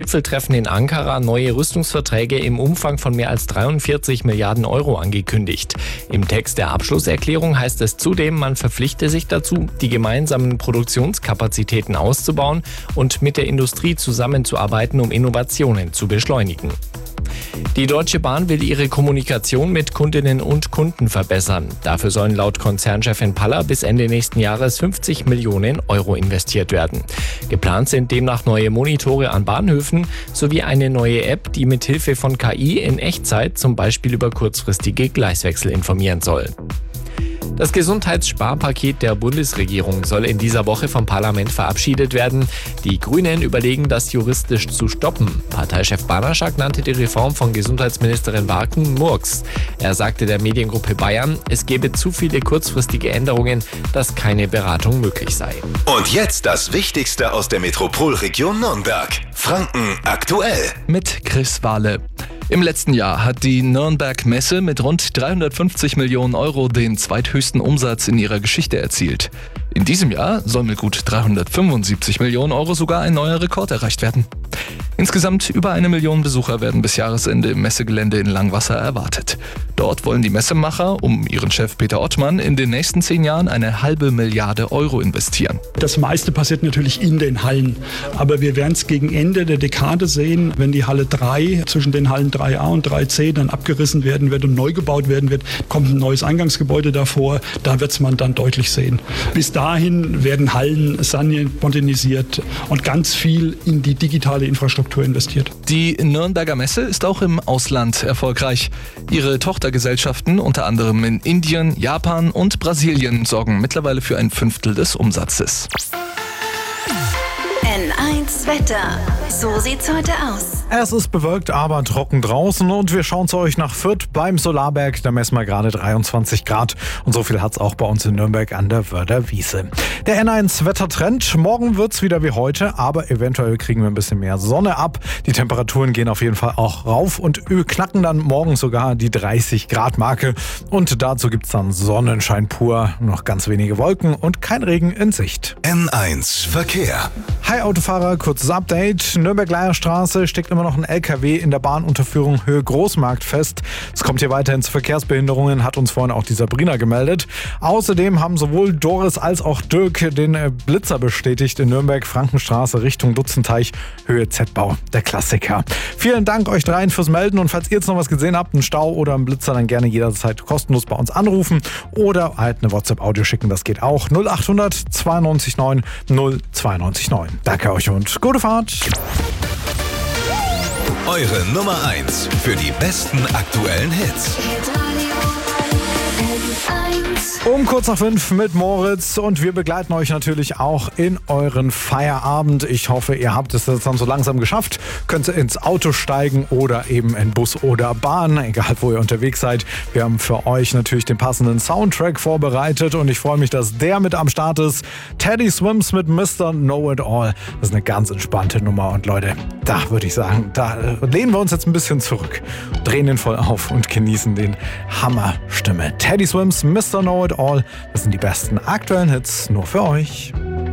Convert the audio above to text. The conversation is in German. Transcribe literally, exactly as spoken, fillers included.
Gipfeltreffen in Ankara neue Rüstungsverträge im Umfang von mehr als dreiundvierzig Milliarden Euro angekündigt. Im Text der Abschlusserklärung heißt es zudem, man verpflichte sich dazu, die gemeinsamen Produktionskapazitäten auszubauen und mit der Industrie zusammenzuarbeiten, um Innovationen zu beschleunigen. Die Deutsche Bahn will ihre Kommunikation mit Kundinnen und Kunden verbessern. Dafür sollen laut Konzernchefin Paller bis Ende nächsten Jahres fünfzig Millionen Euro investiert werden. Geplant sind demnach neue Monitore an Bahnhöfen sowie eine neue App, die mit Hilfe von K I in Echtzeit zum Beispiel über kurzfristige Gleiswechsel informieren soll. Das Gesundheitssparpaket der Bundesregierung soll in dieser Woche vom Parlament verabschiedet werden. Die Grünen überlegen, das juristisch zu stoppen. Parteichef Banaschak nannte die Reform von Gesundheitsministerin Warken Murks. Er sagte der Mediengruppe Bayern, es gebe zu viele kurzfristige Änderungen, dass keine Beratung möglich sei. Und jetzt das Wichtigste aus der Metropolregion Nürnberg. Franken aktuell. Mit Chris Wahle. Im letzten Jahr hat die Nürnberg Messe mit rund dreihundertfünfzig Millionen Euro den zweithöchsten Umsatz in ihrer Geschichte erzielt. In diesem Jahr soll mit gut dreihundertfünfundsiebzig Millionen Euro sogar ein neuer Rekord erreicht werden. Insgesamt über eine Million Besucher werden bis Jahresende im Messegelände in Langwasser erwartet. Dort wollen die Messemacher um ihren Chef Peter Ottmann in den nächsten zehn Jahren eine halbe Milliarde Euro investieren. Das meiste passiert natürlich in den Hallen. Aber wir werden es gegen Ende der Dekade sehen, wenn die Halle drei zwischen den Hallen drei a und drei c dann abgerissen werden wird und neu gebaut werden wird, kommt ein neues Eingangsgebäude davor. Da wird es man dann deutlich sehen. Bis dahin werden Hallen saniert, modernisiert und ganz viel in die digitale Infrastruktur investiert. Die Nürnberger Messe ist auch im Ausland erfolgreich. Ihre Tochtergesellschaften, unter anderem in Indien, Japan und Brasilien, sorgen mittlerweile für ein Fünftel des Umsatzes. N eins Wetter. So sieht's heute aus. Es ist bewölkt, aber trocken draußen und wir schauen zu euch nach Fürth beim Solarberg. Da messen wir gerade dreiundzwanzig Grad und so viel hat's auch bei uns in Nürnberg an der Wörder Wiese. Der N eins Wettertrend. Morgen wird's wieder wie heute, aber eventuell kriegen wir ein bisschen mehr Sonne ab. Die Temperaturen gehen auf jeden Fall auch rauf und knacken dann morgen sogar die dreißig Grad Marke. Und dazu gibt's dann Sonnenschein pur, noch ganz wenige Wolken und kein Regen in Sicht. N eins Verkehr. Hi Autofahrer, kurzes Update. Nürnberg-Leierstraße steckt immer noch ein L K W in der Bahnunterführung Höhe Großmarkt fest. Es kommt hier weiterhin zu Verkehrsbehinderungen, hat uns vorhin auch die Sabrina gemeldet. Außerdem haben sowohl Doris als auch Dirk den Blitzer bestätigt in Nürnberg, Frankenstraße Richtung Dutzenteich, Höhe Z-Bau, der Klassiker. Vielen Dank euch dreien fürs Melden und falls ihr jetzt noch was gesehen habt, einen Stau oder einen Blitzer, dann gerne jederzeit kostenlos bei uns anrufen oder halt eine WhatsApp-Audio schicken, das geht auch. null acht hundert zweiundneunzig neun null zweiundneunzig neun. Danke euch und gute Fahrt. Eure Nummer eins für die besten aktuellen Hits. Um kurz nach fünf mit Moritz und wir begleiten euch natürlich auch in euren Feierabend. Ich hoffe, ihr habt es jetzt dann so langsam geschafft. Könnt ihr ins Auto steigen oder eben in Bus oder Bahn, egal wo ihr unterwegs seid. Wir haben für euch natürlich den passenden Soundtrack vorbereitet und ich freue mich, dass der mit am Start ist. Teddy Swims mit Mister Know It All. Das ist eine ganz entspannte Nummer und Leute, da würde ich sagen, da lehnen wir uns jetzt ein bisschen zurück, drehen den voll auf und genießen den Hammerstimme. Teddy Swims, Mister Know It All. Das sind die besten aktuellen Hits nur für euch.